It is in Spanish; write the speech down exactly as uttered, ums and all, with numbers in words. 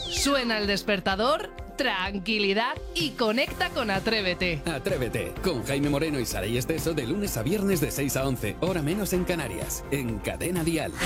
Suena el despertador, tranquilidad y conecta con Atrévete. Atrévete, con Jaime Moreno y Saray Esteso de lunes a viernes de seis a once, hora menos en Canarias, en Cadena Dial.